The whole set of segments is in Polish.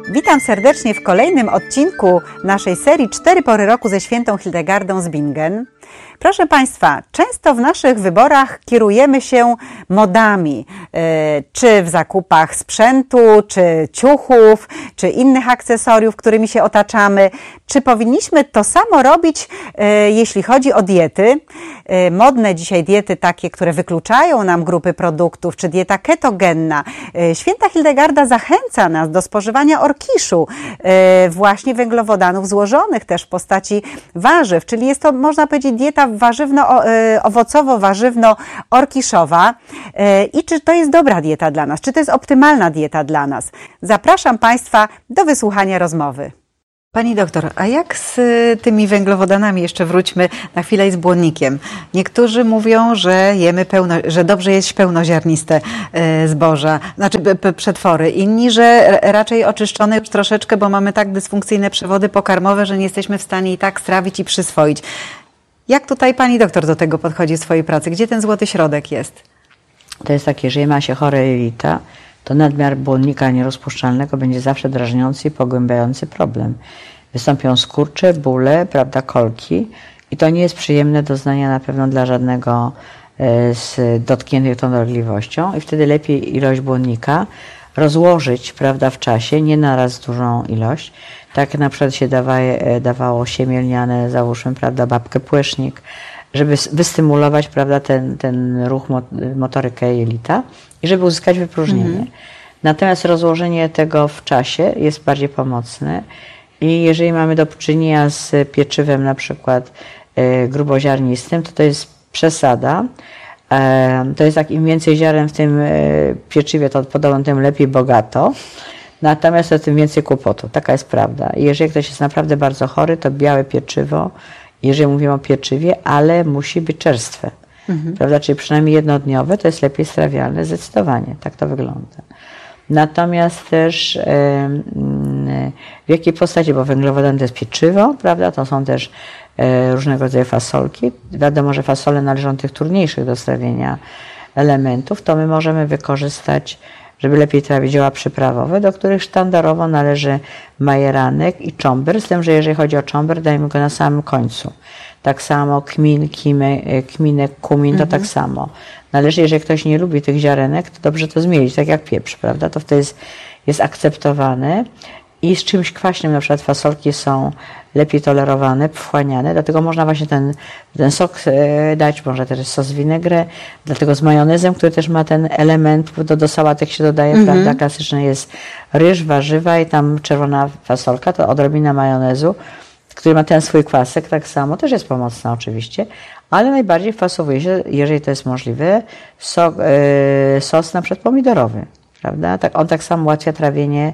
Witam serdecznie w kolejnym odcinku naszej serii 4 pory roku ze świętą Hildegardą z Bingen. Proszę Państwa, często w naszych wyborach kierujemy się modami, czy w zakupach sprzętu, czy ciuchów, czy innych akcesoriów, którymi się otaczamy. Czy powinniśmy to samo robić, jeśli chodzi o diety? Modne dzisiaj diety takie, które wykluczają nam grupy produktów, czy dieta ketogenna. Święta Hildegarda zachęca nas do spożywania orkiszu, właśnie węglowodanów złożonych też w postaci warzyw, czyli jest to, można powiedzieć, dieta owocowo-warzywno-orkiszowa. I czy to jest dobra dieta dla nas? Czy to jest optymalna dieta dla nas? Zapraszam Państwa do wysłuchania rozmowy. Pani doktor, a jak z tymi węglowodanami, jeszcze wróćmy na chwilę, i z błonnikiem? Niektórzy mówią, że że dobrze jeść pełnoziarniste zboża, znaczy przetwory. Inni, że raczej oczyszczone już troszeczkę, bo mamy tak dysfunkcyjne przewody pokarmowe, że nie jesteśmy w stanie i tak strawić i przyswoić. Jak tutaj pani doktor do tego podchodzi w swojej pracy? Gdzie ten złoty środek jest? To jest takie, jeżeli ma się chore jelita, to nadmiar błonnika nierozpuszczalnego będzie zawsze drażniący i pogłębiający problem. Wystąpią skurcze, bóle, prawda, kolki i to nie jest przyjemne doznania na pewno dla żadnego z dotkniętych tą dolegliwością i wtedy lepiej ilość błonnika rozłożyć, prawda, w czasie, nie naraz dużą ilość. Tak na przykład się dawało siemię lniane, załóżmy, prawda, babkę płecznik, żeby wystymulować, prawda, ten ruch, motorykę jelita i żeby uzyskać wypróżnienie. Natomiast rozłożenie tego w czasie jest bardziej pomocne i jeżeli mamy do czynienia z pieczywem na przykład gruboziarnistym, to jest przesada. To jest tak, im więcej ziaren w tym pieczywie, to podobno tym lepiej bogato. Natomiast to tym więcej kłopotu. Taka jest prawda. I jeżeli ktoś jest naprawdę bardzo chory, to białe pieczywo, jeżeli mówimy o pieczywie, ale musi być czerstwe. Prawda? Czyli przynajmniej jednodniowe, to jest lepiej strawialne, zdecydowanie. Tak to wygląda. Natomiast też w jakiej postaci, bo węglowodany to jest pieczywo, prawda? To są też różnego rodzaju fasolki. Wiadomo, że fasole należą do tych trudniejszych do strawienia elementów, to my możemy wykorzystać, żeby lepiej trawić, zioła przyprawowe, do których sztandarowo należy majeranek i czomber, z tym, że jeżeli chodzi o czomber, dajmy go na samym końcu. Tak samo kminek, kumin, to tak samo. Należy, jeżeli ktoś nie lubi tych ziarenek, to dobrze to zmielić, tak jak pieprz, prawda? To wtedy jest akceptowane i z czymś kwaśnym, na przykład fasolki są lepiej tolerowane, wchłaniane, dlatego można właśnie ten sok dać, może też sos vinaigrette, dlatego z majonezem, który też ma ten element, do sałatek się dodaje, prawda, klasyczny jest ryż, warzywa i tam czerwona fasolka, to odrobina majonezu, który ma ten swój kwasek, tak samo, też jest pomocna oczywiście, ale najbardziej fasowuje się, jeżeli to jest możliwe, sos na przykład pomidorowy, prawda, on tak samo ułatwia trawienie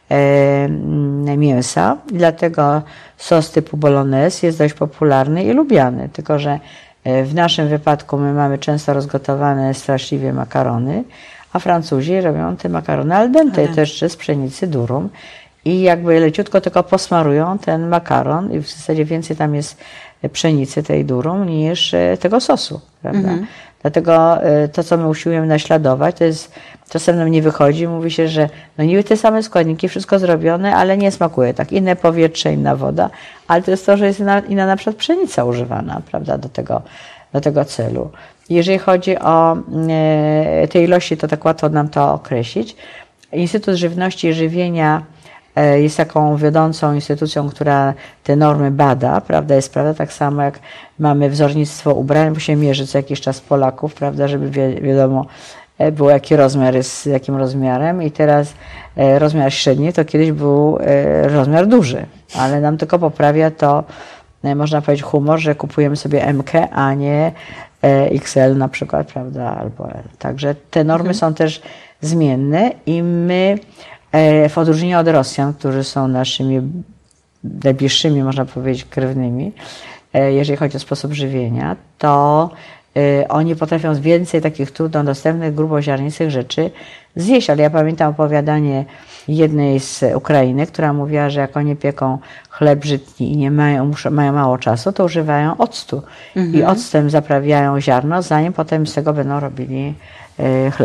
mięsa, dlatego sos typu bolognese jest dość popularny i lubiany, tylko że w naszym wypadku my mamy często rozgotowane straszliwie makarony, a Francuzi robią te makarony al dente, też z pszenicy durum i jakby leciutko tylko posmarują ten makaron i w zasadzie więcej tam jest pszenicy tej durum niż tego sosu, prawda? Dlatego to, co my usiłujemy naśladować, to jest, czasem nam nie wychodzi, mówi się, że no niby te same składniki, wszystko zrobione, ale nie smakuje tak. Inne powietrze, inna woda, ale to jest to, że jest inna na przykład pszenica używana, prawda, do tego celu. Jeżeli chodzi o te ilości, to tak łatwo nam to określić. Instytut Żywności i Żywienia jest taką wiodącą instytucją, która te normy bada, prawda, jest prawda, tak samo jak mamy wzornictwo ubrań, bo się mierzy co jakiś czas Polaków, prawda, żeby wiadomo było jaki rozmiar jest z jakim rozmiarem i teraz rozmiar średni to kiedyś był rozmiar duży, ale nam tylko poprawia to, można powiedzieć, humor, że kupujemy sobie MK, a nie XL na przykład, prawda, albo L. Także te normy są też zmienne i my w odróżnieniu od Rosjan, którzy są naszymi najbliższymi, można powiedzieć, krewnymi, jeżeli chodzi o sposób żywienia, to oni potrafią więcej takich trudno dostępnych, gruboziarnistych rzeczy zjeść. Ale ja pamiętam opowiadanie jednej z Ukrainy, która mówiła, że jak oni pieką chleb żytni i nie mają mało czasu, to używają octu. I octem zaprawiają ziarno, zanim potem z tego będą robili chleb.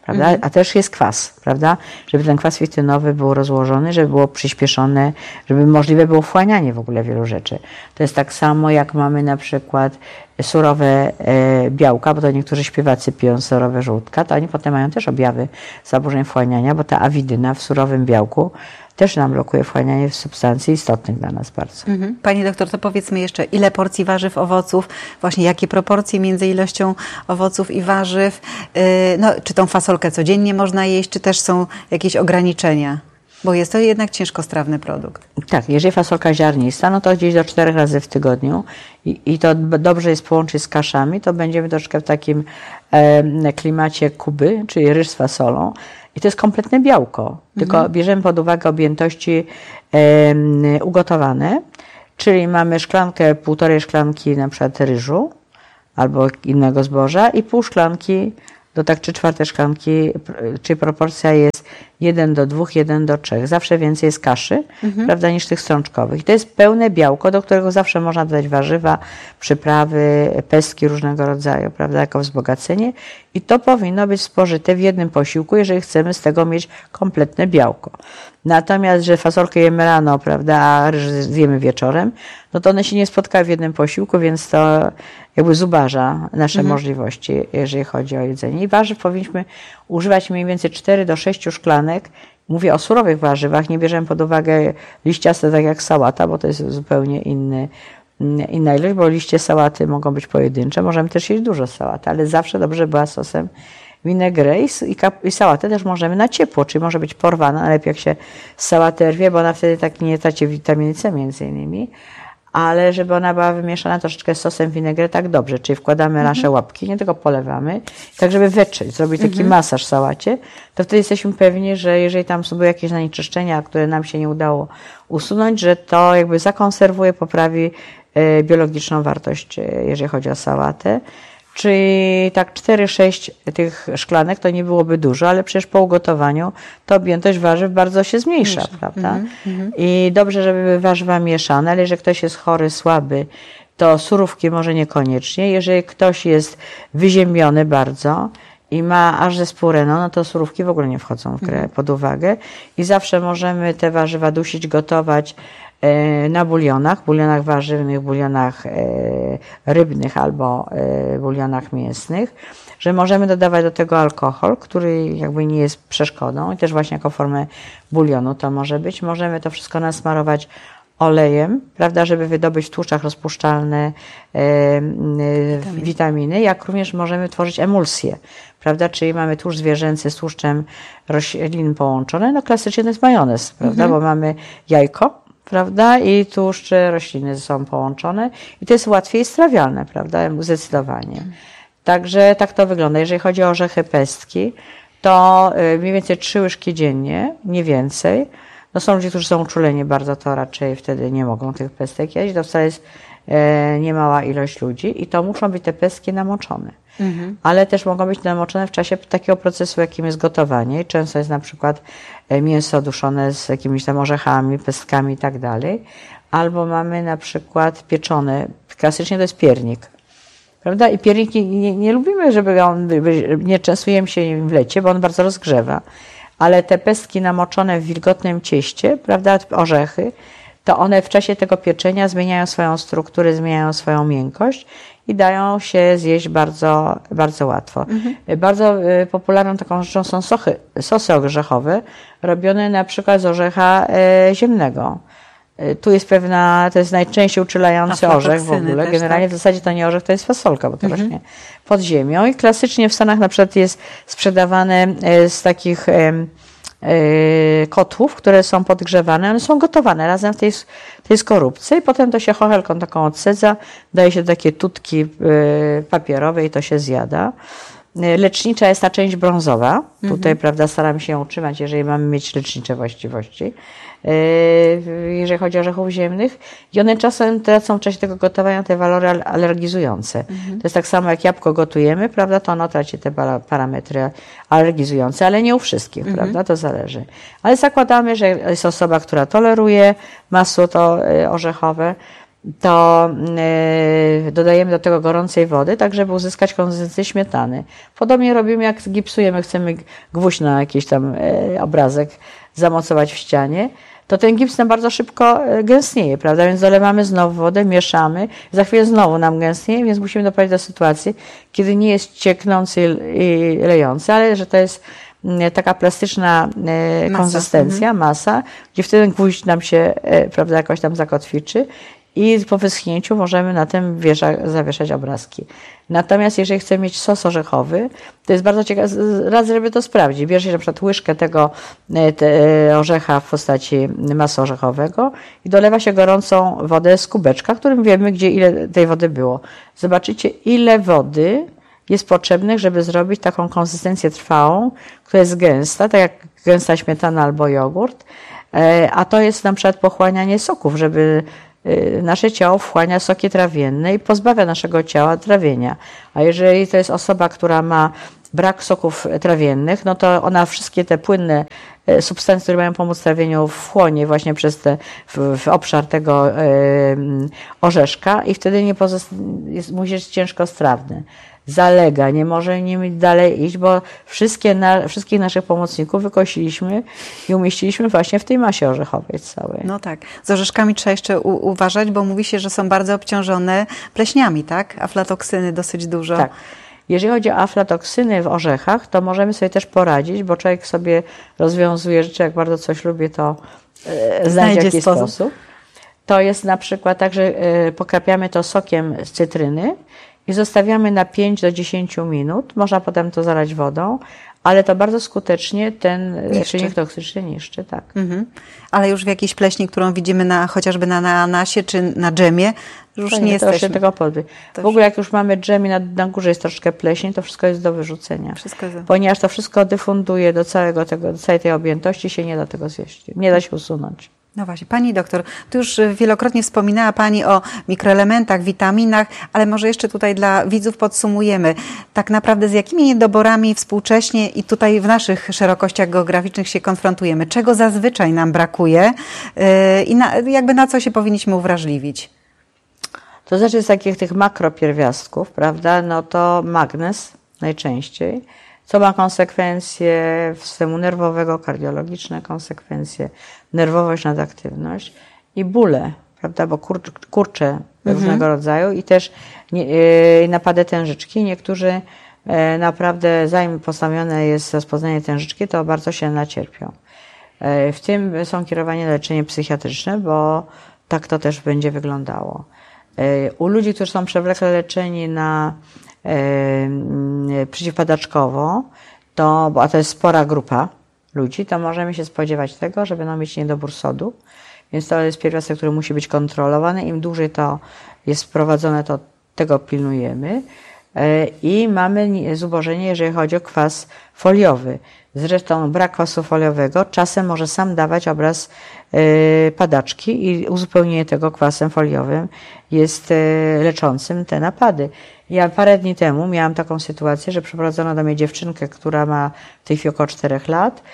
prawda? A też jest kwas, prawda? Żeby ten kwas fitynowy był rozłożony, żeby było przyspieszone, żeby możliwe było wchłanianie w ogóle wielu rzeczy. To jest tak samo, jak mamy na przykład surowe białka, bo to niektórzy śpiewacy piją surowe żółtka, to oni potem mają też objawy zaburzeń wchłaniania, bo ta awidyna w surowym białku też nam blokuje wchłanianie substancji istotnych dla nas bardzo. Pani doktor, to powiedzmy jeszcze, ile porcji warzyw, owoców, właśnie jakie proporcje między ilością owoców i warzyw, no, czy tą fasolkę codziennie można jeść, czy też są jakieś ograniczenia? Bo jest to jednak ciężkostrawny produkt. Tak, jeżeli fasolka ziarnista, no to gdzieś do 4 razy w tygodniu i to dobrze jest połączyć z kaszami, to będziemy troszkę w takim klimacie Kuby, czyli ryż z fasolą. I to jest kompletne białko, tylko bierzemy pod uwagę objętości ugotowane, czyli mamy szklankę, 1,5 szklanki na przykład ryżu albo innego zboża i pół szklanki do tak 3/4 szklanki, czyli proporcja jest 1:2, 1:3. Zawsze więcej jest kaszy, prawda, niż tych strączkowych. I to jest pełne białko, do którego zawsze można dodać warzywa, przyprawy, pestki różnego rodzaju, prawda, jako wzbogacenie. I to powinno być spożyte w jednym posiłku, jeżeli chcemy z tego mieć kompletne białko. Natomiast, że fasolkę jemy rano, prawda, a ryż zjemy wieczorem, no to one się nie spotkały w jednym posiłku, więc to jakby zubaża nasze możliwości, jeżeli chodzi o jedzenie. I warzyw powinniśmy używać mniej więcej 4 do 6 szklanek. Mówię o surowych warzywach, nie bierzemy pod uwagę liściaste, tak jak sałata, bo to jest zupełnie inna ilość, bo liście sałaty mogą być pojedyncze. Możemy też jeść dużo sałaty, ale zawsze dobrze była sosem vinaigrette i sałatę też możemy na ciepło, czyli może być porwana, najlepiej jak się sałatę rwie, bo ona wtedy tak nie traci witaminy C między innymi, ale żeby ona była wymieszana troszeczkę z sosem vinaigrette tak dobrze, czyli wkładamy nasze łapki, nie tylko polewamy, tak żeby wetrzeć, zrobić taki masaż sałacie, to wtedy jesteśmy pewni, że jeżeli tam są jakieś zanieczyszczenia, które nam się nie udało usunąć, że to jakby zakonserwuje, poprawi biologiczną wartość, jeżeli chodzi o sałatę. Czyli tak 4-6 tych szklanek to nie byłoby dużo, ale przecież po ugotowaniu to objętość warzyw bardzo się zmniejsza, prawda? I dobrze, żeby były warzywa mieszane, ale jeżeli ktoś jest chory, słaby, to surówki może niekoniecznie. Jeżeli ktoś jest wyziębiony bardzo i ma aż zespół Reno, no to surówki w ogóle nie wchodzą w grę pod uwagę i zawsze możemy te warzywa dusić, gotować na bulionach warzywnych, bulionach rybnych albo bulionach mięsnych, że możemy dodawać do tego alkohol, który jakby nie jest przeszkodą i też właśnie jako formę bulionu to może być. Możemy to wszystko nasmarować olejem, prawda, żeby wydobyć w tłuszczach rozpuszczalne witaminy, jak również możemy tworzyć emulsję, prawda, czyli mamy tłuszcz zwierzęcy z tłuszczem roślin połączone, no klasycznie to jest majonez, prawda, bo mamy jajko, prawda, i tłuszcze rośliny są połączone i to jest łatwiej strawialne, prawda, zdecydowanie. Także tak to wygląda. Jeżeli chodzi o orzechy pestki, to mniej więcej 3 łyżki dziennie, nie więcej. No są ludzie, którzy są uczuleni bardzo, to raczej wtedy nie mogą tych pestek jeść. To wcale jest niemała ilość ludzi i to muszą być te pestki namoczone. Ale też mogą być namoczone w czasie takiego procesu, jakim jest gotowanie. Często jest na przykład mięso duszone z jakimiś tam orzechami, pestkami i tak dalej. Albo mamy na przykład pieczone, klasycznie to jest piernik. Prawda? I piernik nie lubimy, żeby on, nie częstujemy się nim w lecie, bo on bardzo rozgrzewa. Ale te pestki namoczone w wilgotnym cieście, prawda, orzechy, to one w czasie tego pieczenia zmieniają swoją strukturę, zmieniają swoją miękkość i dają się zjeść bardzo, bardzo łatwo. Bardzo popularną taką rzeczą są sosy orzechowe, robione na przykład z orzecha ziemnego. Tu jest to jest najczęściej uczulający orzech w ogóle. Generalnie w zasadzie to nie orzech, to jest fasolka, bo to rośnie pod ziemią. I klasycznie w Stanach na przykład jest sprzedawane z takich kotłów, które są podgrzewane, one są gotowane razem w tej skorupce i potem to się chochelką taką odsedza, daje się takie tutki papierowe i to się zjada. Lecznicza jest ta część brązowa. Tutaj, prawda, staramy się ją utrzymać, jeżeli mamy mieć lecznicze właściwości, jeżeli chodzi o orzechów ziemnych. I one czasem tracą w czasie tego gotowania te walory alergizujące. To jest tak samo, jak jabłko gotujemy, prawda, to ono traci te parametry alergizujące, ale nie u wszystkich, prawda, to zależy. Ale zakładamy, że jest osoba, która toleruje masło to orzechowe, to dodajemy do tego gorącej wody, tak żeby uzyskać konsystencję śmietany. Podobnie robimy, jak gipsujemy, chcemy gwóźdź na jakiś tam obrazek zamocować w ścianie, to ten gips nam bardzo szybko gęstnieje, prawda? Więc dolewamy znowu wodę, mieszamy, za chwilę znowu nam gęstnieje, więc musimy doprowadzić do sytuacji, kiedy nie jest cieknący i lejący, ale że to jest taka plastyczna konsystencja, masa, gdzie wtedy gwóźdź nam się, prawda, jakoś tam zakotwiczy i po wyschnięciu możemy na tym zawieszać obrazki. Natomiast jeżeli chcemy mieć sos orzechowy, to jest bardzo ciekawe, raz żeby to sprawdzić. Bierze się na przykład łyżkę tego orzecha w postaci masy orzechowego i dolewa się gorącą wodę z kubeczka, którym wiemy, ile tej wody było. Zobaczycie, ile wody jest potrzebnych, żeby zrobić taką konsystencję trwałą, która jest gęsta, tak jak gęsta śmietana albo jogurt, a to jest na przykład pochłanianie soków, żeby nasze ciało wchłania soki trawienne i pozbawia naszego ciała trawienia. A jeżeli to jest osoba, która ma brak soków trawiennych, no to ona wszystkie te płynne substancje, które mają pomóc trawieniu, wchłonie właśnie przez w obszar tego orzeszka i wtedy musi być ciężkostrawny. Zalega, nie może nim dalej iść, bo wszystkich naszych pomocników wykosiliśmy i umieściliśmy właśnie w tej masie orzechowej całej. No tak. Z orzeszkami trzeba jeszcze uważać, bo mówi się, że są bardzo obciążone pleśniami, tak? Aflatoksyny dosyć dużo. Tak. Jeżeli chodzi o aflatoksyny w orzechach, to możemy sobie też poradzić, bo człowiek sobie rozwiązuje rzeczy, jak bardzo coś lubi, to znajdzie jakiś sposób. To jest na przykład tak, że pokrapiamy to sokiem z cytryny i zostawiamy na 5 do 10 minut. Można potem to zalać wodą, ale to bardzo skutecznie ten czynnik toksyczny niszczy. Tak. Ale już w jakiejś pleśni, którą widzimy chociażby na ananasie czy na dżemie, już nie jesteśmy. To się tego pozbyć. W ogóle jak już mamy dżemie, na górze jest troszkę pleśni, to wszystko jest do wyrzucenia. Ponieważ to wszystko dyfunduje do całej tej objętości, się nie da tego zjeść. Nie da się usunąć. No właśnie, pani doktor, tu już wielokrotnie wspominała pani o mikroelementach, witaminach, ale może jeszcze tutaj dla widzów podsumujemy. Tak naprawdę z jakimi niedoborami współcześnie i tutaj w naszych szerokościach geograficznych się konfrontujemy? Czego zazwyczaj nam brakuje i jakby na co się powinniśmy uwrażliwić? To znaczy z takich tych makropierwiastków, prawda, no to magnez najczęściej, co ma konsekwencje systemu nerwowego, kardiologiczne konsekwencje, nerwowość, nadaktywność i bóle, prawda, bo kurcze różnego rodzaju i też napady tężyczki. Niektórzy naprawdę, zanim postawione jest rozpoznanie tężyczki, to bardzo się nacierpią. W tym są kierowane na leczenie psychiatryczne, bo tak to też będzie wyglądało. U ludzi, którzy są przewlekle leczeni na przeciwpadaczkowo, a to jest spora grupa ludzi, to możemy się spodziewać tego, że będą mieć niedobór sodu, więc to jest pierwiastek, który musi być kontrolowany. Im dłużej to jest wprowadzone, to tego pilnujemy. I mamy zubożenie, jeżeli chodzi o kwas foliowy. Zresztą brak kwasu foliowego czasem może sam dawać obraz padaczki i uzupełnienie tego kwasem foliowym jest leczącym te napady. Ja parę dni temu miałam taką sytuację, że przeprowadzono do mnie dziewczynkę, która ma w tej chwili około 4 lat,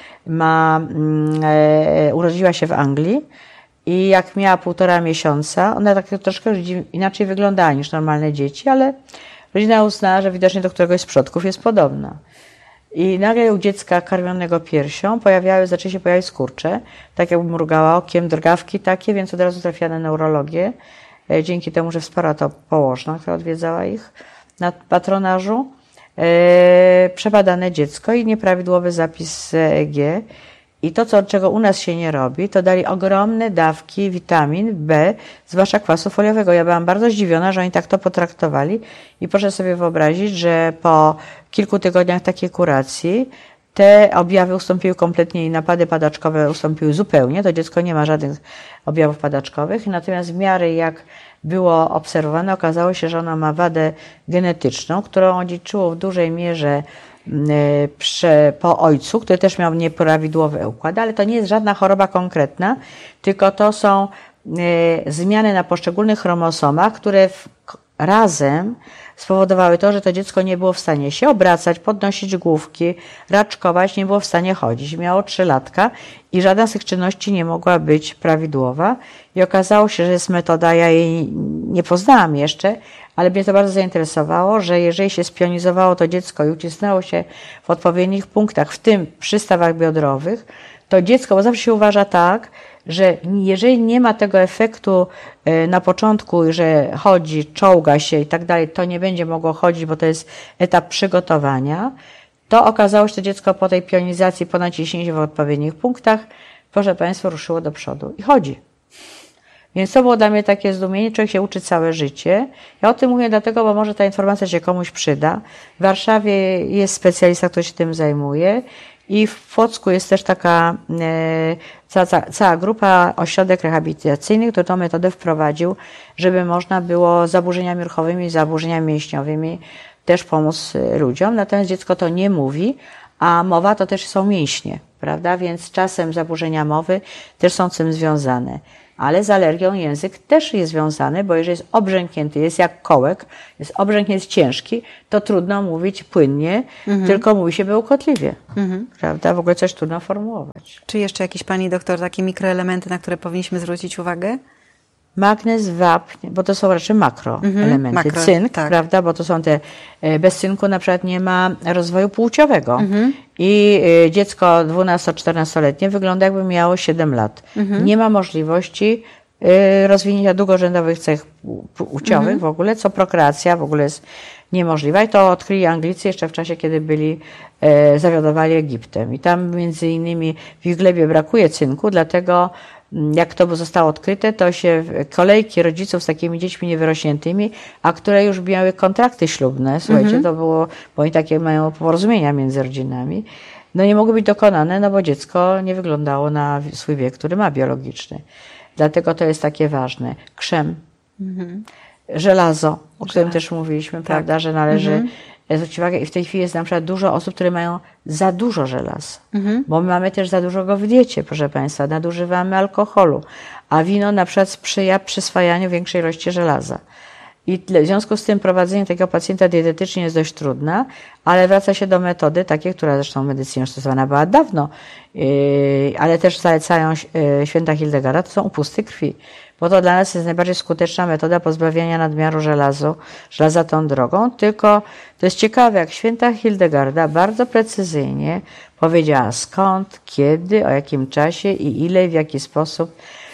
urodziła się w Anglii i jak miała 1,5 miesiąca, ona tak troszkę inaczej wyglądała niż normalne dzieci, ale rodzina uznała, że widocznie do któregoś z przodków jest podobna. I nagle u dziecka karmionego piersią zaczęły się pojawiać skurcze, tak jakby mrugała okiem, drgawki takie, więc od razu trafiła na neurologię. Dzięki temu, że wsparła to położna, która odwiedzała ich na patronażu. Przebadane dziecko i nieprawidłowy zapis EEG. I to, czego u nas się nie robi, to dali ogromne dawki witamin B, zwłaszcza kwasu foliowego. Ja byłam bardzo zdziwiona, że oni tak to potraktowali i proszę sobie wyobrazić, że po kilku tygodniach takiej kuracji te objawy ustąpiły kompletnie i napady padaczkowe ustąpiły zupełnie. To dziecko nie ma żadnych objawów padaczkowych. Natomiast w miarę jak było obserwowane, okazało się, że ono ma wadę genetyczną, którą odziedziczyło w dużej mierze po ojcu, który też miał nieprawidłowy układ, ale to nie jest żadna choroba konkretna, tylko to są zmiany na poszczególnych chromosomach, które razem spowodowały to, że to dziecko nie było w stanie się obracać, podnosić główki, raczkować, nie było w stanie chodzić. Miało 3 latka i żadna z tych czynności nie mogła być prawidłowa. I okazało się, że jest metoda, ja jej nie poznałam jeszcze, ale mnie to bardzo zainteresowało, że jeżeli się spionizowało to dziecko i ucisnęło się w odpowiednich punktach, w tym przy stawach biodrowych, to dziecko, bo zawsze się uważa tak, że jeżeli nie ma tego efektu na początku, że chodzi, czołga się i tak dalej, to nie będzie mogło chodzić, bo to jest etap przygotowania, to okazało się, że to dziecko po tej pionizacji, po naciśnięciu w odpowiednich punktach, proszę Państwa, ruszyło do przodu i chodzi. Więc to było dla mnie takie zdumienie, człowiek się uczy całe życie. Ja o tym mówię dlatego, bo może ta informacja się komuś przyda. W Warszawie jest specjalista, który się tym zajmuje i w Płocku jest też taka cała grupa, ośrodek rehabilitacyjny, który tę metodę wprowadził, żeby można było z zaburzeniami ruchowymi, zaburzeniami mięśniowymi też pomóc ludziom. Natomiast dziecko to nie mówi, a mowa to też są mięśnie, prawda? Więc czasem zaburzenia mowy też są z tym związane. Ale z alergią język też jest związany, bo jeżeli jest obrzęknięty, jest jak kołek, jest obrzęk, jest ciężki, to trudno mówić płynnie, tylko mówi się bełkotliwie, prawda? W ogóle coś trudno formułować. Czy jeszcze jakieś, pani doktor, takie mikroelementy, na które powinniśmy zwrócić uwagę? Magnez, wapń, bo to są raczej makroelementy. Makro, cynk, tak. prawda, bo to są te, bez cynku na przykład nie ma rozwoju płciowego. I dziecko 12-14-letnie wygląda jakby miało 7 lat. Nie ma możliwości rozwinięcia długorzędowych cech płciowych w ogóle, co prokreacja w ogóle jest niemożliwa. I to odkryli Anglicy jeszcze w czasie, kiedy zawiadowali Egiptem. I tam między innymi w ich glebie brakuje cynku, dlatego jak to zostało odkryte, to się kolejki rodziców z takimi dziećmi niewyrośniętymi, a które już miały kontrakty ślubne, słuchajcie, to było, bo oni takie mają porozumienia między rodzinami, no nie mogły być dokonane, no bo dziecko nie wyglądało na swój wiek, który ma biologiczny. Dlatego to jest takie ważne. Krzem, żelazo, o którym też mówiliśmy, prawda, że należy zwrócić uwagę. I w tej chwili jest na przykład dużo osób, które mają za dużo żelaza, bo my mamy też za dużo go w diecie, proszę Państwa, nadużywamy alkoholu, a wino na przykład sprzyja przyswajaniu większej ilości żelaza. I w związku z tym prowadzenie takiego pacjenta dietetycznie jest dość trudne, ale wraca się do metody takiej, która zresztą w medycynie stosowana była dawno, ale też zalecają święta Hildegarda, to są upusty krwi. Bo to dla nas jest najbardziej skuteczna metoda pozbawiania nadmiaru żelaza tą drogą. Tylko to jest ciekawe, jak święta Hildegarda bardzo precyzyjnie powiedziała skąd, kiedy, o jakim czasie i ile i w jaki sposób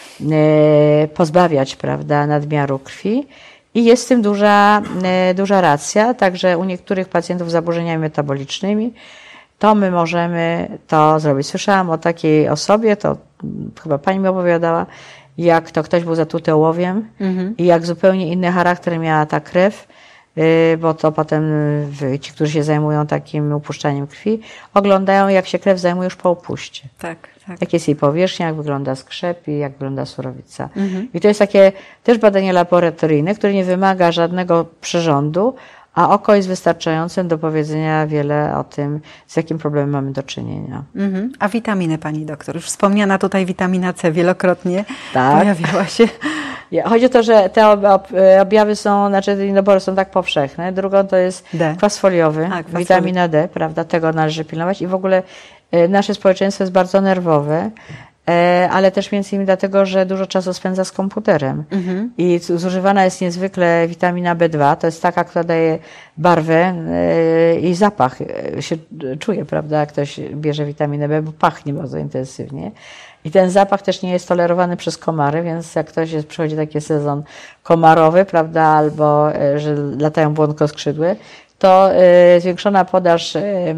pozbawiać, prawda, nadmiaru krwi. I jest w tym duża racja, także u niektórych pacjentów z zaburzeniami metabolicznymi to my możemy to zrobić. Słyszałam o takiej osobie, to chyba pani mi opowiadała, jak to ktoś był zatruty ołowiem i jak zupełnie inny charakter miała ta krew, bo to potem ci, którzy się zajmują takim upuszczaniem krwi, oglądają, jak się krew zajmuje już po upuście. Tak, tak. Jak jest jej powierzchnia, jak wygląda skrzep i jak wygląda surowica. I to jest takie też badanie laboratoryjne, które nie wymaga żadnego przyrządu, a oko jest wystarczającym do powiedzenia wiele o tym, z jakim problemem mamy do czynienia. A witaminy, pani doktor? Już wspomniana tutaj witamina C wielokrotnie pojawiała się. Chodzi o to, że te objawy są, znaczy te niedobory są tak powszechne. Drugą to jest kwas foliowy, witamina D, prawda, tego należy pilnować. I w ogóle nasze społeczeństwo jest bardzo nerwowe, ale też między innymi dlatego, że dużo czasu spędza z komputerem. I zużywana jest niezwykle witamina B2, to jest taka, która daje barwę i zapach. Się czuje, prawda, jak ktoś bierze witaminę B, bo pachnie bardzo intensywnie. I ten zapach też nie jest tolerowany przez komary, więc jak przychodzi taki sezon komarowy, prawda, albo że latają błonkoskrzydłe, to zwiększona podaż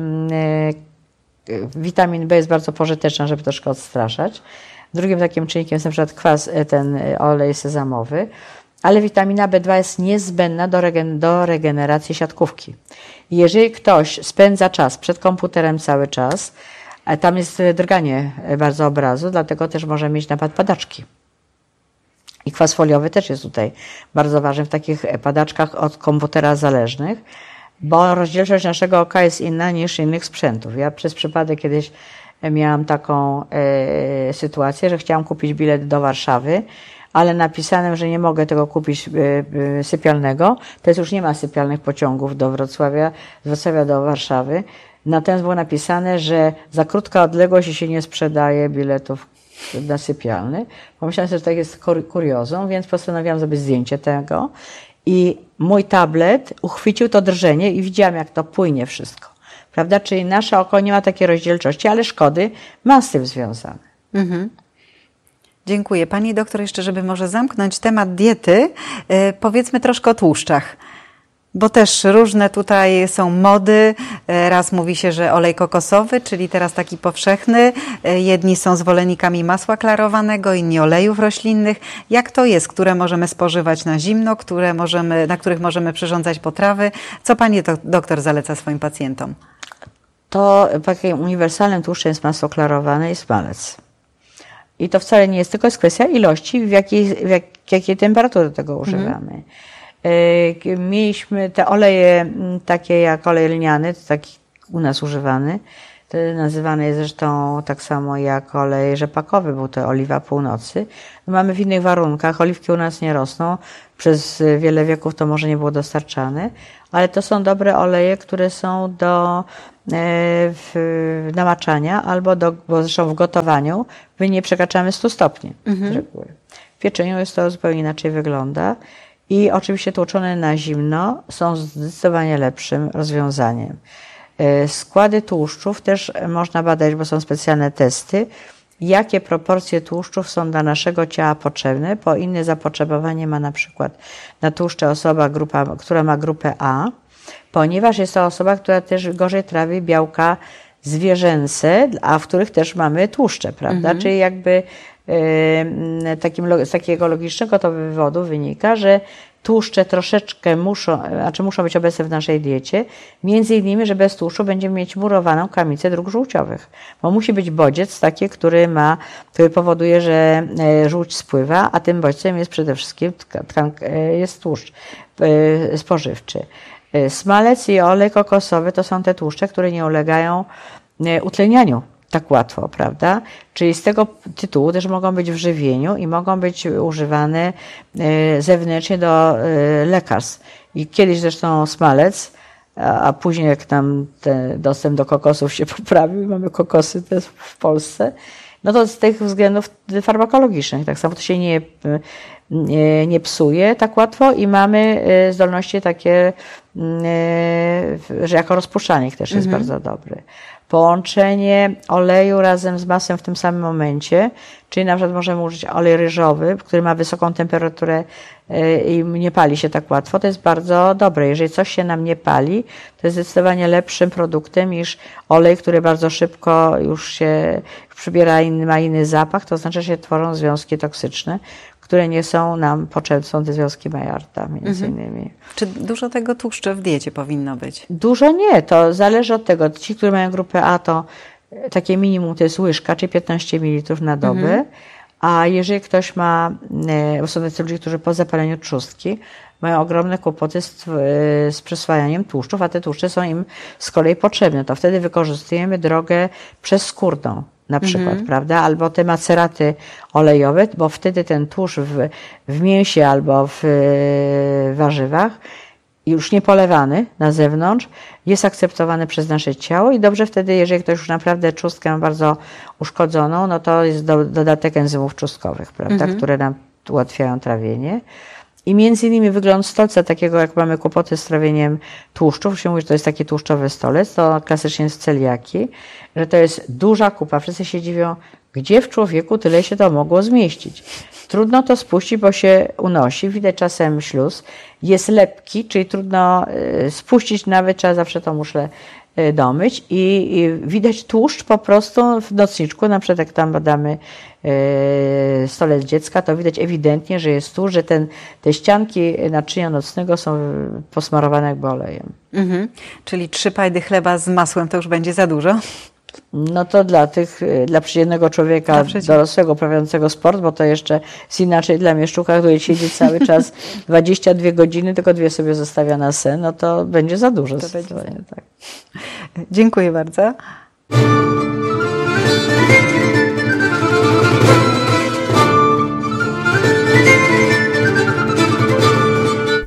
witamin B jest bardzo pożyteczna, żeby troszkę odstraszać. Drugim takim czynnikiem jest na przykład ten olej sezamowy, ale witamina B2 jest niezbędna do regeneracji siatkówki. I jeżeli ktoś spędza czas przed komputerem cały czas, tam jest drganie bardzo obrazu, dlatego też może mieć napad padaczki. I kwas foliowy też jest tutaj bardzo ważny w takich padaczkach od komputera zależnych, bo rozdzielczość naszego oka jest inna niż innych sprzętów. Ja przez przypadek kiedyś miałam taką sytuację, że chciałam kupić bilet do Warszawy, ale napisanym, że nie mogę tego kupić sypialnego. Teraz już nie ma sypialnych pociągów do Wrocławia, z Wrocławia do Warszawy. Natomiast było napisane, że za krótka odległość się nie sprzedaje biletów na sypialny. Pomyślałam sobie, że tak jest kuriozum, więc postanowiłam zrobić zdjęcie tego i mój tablet uchwycił to drżenie i widziałam, jak to płynie wszystko. Prawda? Czyli nasze oko nie ma takiej rozdzielczości, ale szkody ma z tym związane. Mhm. Dziękuję. Pani doktor, jeszcze żeby może zamknąć temat diety, powiedzmy troszkę o tłuszczach. Bo też różne tutaj są mody. Raz mówi się, że olej kokosowy, czyli teraz taki powszechny. Jedni są zwolennikami masła klarowanego, inni olejów roślinnych. Jak to jest? Które możemy spożywać na zimno, na których możemy przyrządzać potrawy? Co pani doktor zaleca swoim pacjentom? To takim uniwersalnym tłuszczem jest masło klarowane i smalec. I to wcale nie jest tylko kwestia ilości, w jakiej temperatury tego używamy. Mieliśmy te oleje takie jak olej lniany, to taki u nas używany. To nazywany jest zresztą tak samo jak olej rzepakowy, był to oliwa północy. Mamy w innych warunkach, oliwki u nas nie rosną, przez wiele wieków to może nie było dostarczane, ale to są dobre oleje, które są do namaczania albo bo zresztą w gotowaniu my nie przekraczamy 100 stopni z reguły. W pieczeniu jest to zupełnie inaczej wygląda. I oczywiście tłoczone na zimno są zdecydowanie lepszym rozwiązaniem. Składy tłuszczów też można badać, bo są specjalne testy, jakie proporcje tłuszczów są dla naszego ciała potrzebne, bo inne zapotrzebowanie ma na przykład na tłuszcze osoba, która ma grupę A, ponieważ jest to osoba, która też gorzej trawi białka zwierzęce, a w których też mamy tłuszcze, prawda? Czyli jakby z takiego logicznego to wywodu wynika, że tłuszcze troszeczkę muszą być obecne w naszej diecie, między innymi, że bez tłuszczu będziemy mieć murowaną kamicę dróg żółciowych, bo musi być bodziec taki, który powoduje, że żółć spływa, a tym bodźcem jest przede wszystkim jest tłuszcz spożywczy. Smalec i olej kokosowy to są te tłuszcze, które nie ulegają utlenianiu tak łatwo, prawda? Czyli z tego tytułu też mogą być w żywieniu i mogą być używane zewnętrznie do lekarstw. I kiedyś zresztą smalec, a później jak tam ten dostęp do kokosów się poprawił, mamy kokosy też w Polsce, no to z tych względów farmakologicznych tak samo to się nie psuje tak łatwo i mamy zdolności takie, że jako rozpuszczalnik też jest bardzo dobry. Połączenie oleju razem z masłem w tym samym momencie, czyli na przykład możemy użyć olej ryżowy, który ma wysoką temperaturę i nie pali się tak łatwo, to jest bardzo dobre. Jeżeli coś się nam nie pali, to jest zdecydowanie lepszym produktem niż olej, który bardzo szybko już się przybiera ma inny zapach, to znaczy, że się tworzą związki toksyczne, które nie są nam potrzebne, są te związki Maillarta między innymi. Czy dużo tego tłuszczu w diecie powinno być? Dużo nie, to zależy od tego. Ci, którzy mają grupę A, to takie minimum to jest łyżka, czyli 15 ml na dobę, a jeżeli ktoś ma, bo są tacy ludzie, którzy po zapaleniu trzustki mają ogromne kłopoty z przyswajaniem tłuszczów, a te tłuszcze są im z kolei potrzebne, to wtedy wykorzystujemy drogę przezskórną. Na przykład, prawda? Albo te maceraty olejowe, bo wtedy ten tłuszcz w mięsie albo w warzywach, już nie polewany na zewnątrz, jest akceptowany przez nasze ciało i dobrze wtedy, jeżeli ktoś już naprawdę trzustkę ma bardzo uszkodzoną, no to jest dodatek enzymów trzustkowych, prawda? Które nam ułatwiają trawienie. I między innymi wygląd stolca, takiego jak mamy kłopoty z trawieniem tłuszczów, się mówi, że to jest taki tłuszczowy stolec, to klasycznie jest celiaki, że to jest duża kupa. Wszyscy się dziwią, gdzie w człowieku tyle się to mogło zmieścić. Trudno to spuścić, bo się unosi, widać czasem śluz, jest lepki, czyli trudno spuścić, nawet trzeba zawsze tą muszlę domyć i widać tłuszcz po prostu w nocniczku, na przykład jak tam badamy stolec dziecka, to widać ewidentnie, że jest tłuszcz, że te ścianki naczynia nocnego są posmarowane jakby olejem. Czyli 3 pajdy chleba z masłem to już będzie za dużo? No to dla przeciętnego człowieka dorosłego, uprawiającego sport, bo to jeszcze jest inaczej dla mieszczuka, który siedzi cały czas 22 godziny, tylko 2 sobie zostawia na sen, no to będzie za dużo. To będzie tak. Dziękuję bardzo.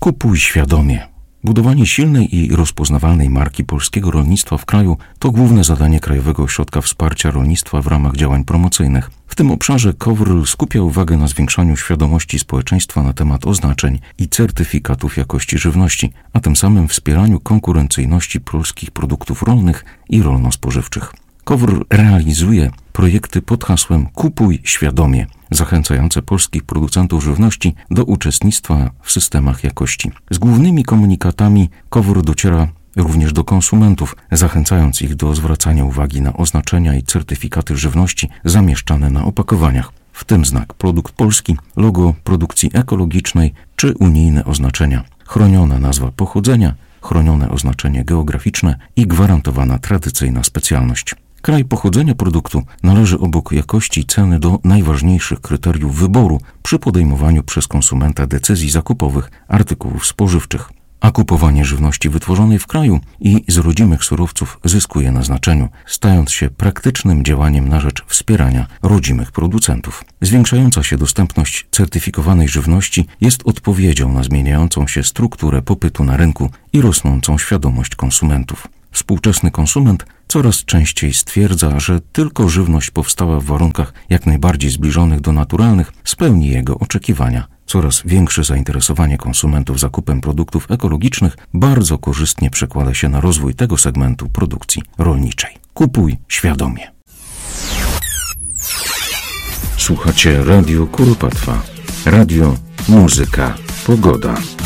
Kupuj świadomie. Budowanie silnej i rozpoznawalnej marki polskiego rolnictwa w kraju to główne zadanie Krajowego Ośrodka Wsparcia Rolnictwa w ramach działań promocyjnych. W tym obszarze KOWR skupia uwagę na zwiększaniu świadomości społeczeństwa na temat oznaczeń i certyfikatów jakości żywności, a tym samym wspieraniu konkurencyjności polskich produktów rolnych i rolno-spożywczych. KOWR realizuje projekty pod hasłem Kupuj świadomie, zachęcające polskich producentów żywności do uczestnictwa w systemach jakości. Z głównymi komunikatami KOWR dociera również do konsumentów, zachęcając ich do zwracania uwagi na oznaczenia i certyfikaty żywności zamieszczane na opakowaniach, w tym znak produkt polski, logo produkcji ekologicznej czy unijne oznaczenia, chroniona nazwa pochodzenia, chronione oznaczenie geograficzne i gwarantowana tradycyjna specjalność. Kraj pochodzenia produktu należy obok jakości i ceny do najważniejszych kryteriów wyboru przy podejmowaniu przez konsumenta decyzji zakupowych artykułów spożywczych. A kupowanie żywności wytworzonej w kraju i z rodzimych surowców zyskuje na znaczeniu, stając się praktycznym działaniem na rzecz wspierania rodzimych producentów. Zwiększająca się dostępność certyfikowanej żywności jest odpowiedzią na zmieniającą się strukturę popytu na rynku i rosnącą świadomość konsumentów. Współczesny konsument coraz częściej stwierdza, że tylko żywność powstała w warunkach jak najbardziej zbliżonych do naturalnych spełni jego oczekiwania. Coraz większe zainteresowanie konsumentów zakupem produktów ekologicznych bardzo korzystnie przekłada się na rozwój tego segmentu produkcji rolniczej. Kupuj świadomie. Słuchacie Radio Kuropatwa. Radio, muzyka, pogoda.